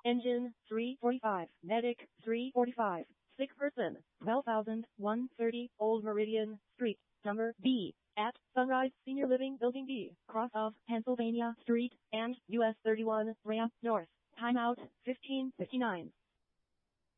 Engine 345. Medic 345. Sick person 12,130 Old Meridian Street. Number B. At Sunrise Senior Living Building B. Cross of Pennsylvania Street and US 31 ramp north. Timeout 15:59.